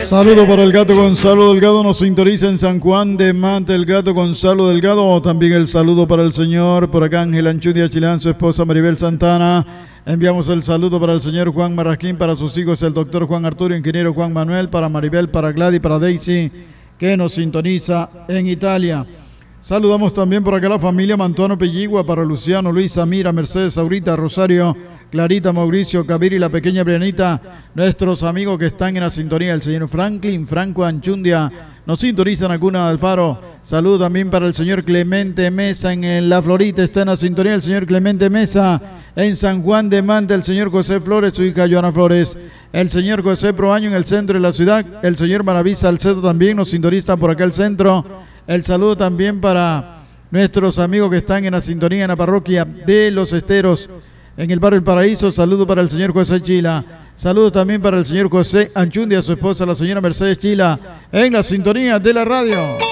Saludo para el gato Gonzalo Delgado, nos sintoniza en San Juan de Mata, el gato Gonzalo Delgado. También el saludo para el señor, por acá Ángel Anchundia Chilán, su esposa Maribel Santana. Enviamos el saludo para el señor Juan Marraquín, para sus hijos el doctor Juan Arturo, ingeniero Juan Manuel, para Maribel, para Gladys, para Daisy, que nos sintoniza en Italia. Saludamos también por acá a la familia Mantuano Pelligua, para Luciano, Luisa, Mira, Mercedes, Aurita, Rosario, Clarita, Mauricio, Cabiri, la pequeña Brianita, nuestros amigos que están en la sintonía, el señor Franklin, Franco Anchundia, nos sintonizan a Cuna de Alfaro. Saludo también para el señor Clemente Mesa en La Florita, está en la sintonía el señor Clemente Mesa. En San Juan de Manta, el señor José Flores, su hija Joana Flores, el señor José Proaño en el centro de la ciudad, el señor Maraví Salcedo también nos sintoniza por acá el centro. El saludo también para nuestros amigos que están en la sintonía en la parroquia de Los Esteros, en el barrio El Paraíso. Saludo para el señor José Chila. Saludos también para el señor José Anchundia, su esposa, la señora Mercedes Chila, en la sintonía de la radio.